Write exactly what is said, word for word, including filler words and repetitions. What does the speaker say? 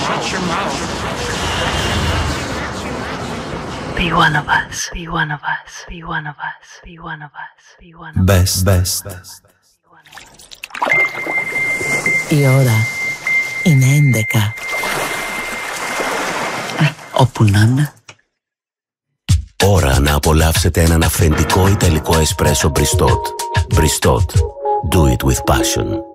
Shut your mouth. Be one of us, be one of us, be one of us, be one of us, be one of us. Best, best. Η ώρα είναι έντεκα. Ε, όπου να είναι. Ώρα να απολαύσετε έναν αυθεντικό ιταλικό εσπρέσο Bristot. Bristot. Do it with passion.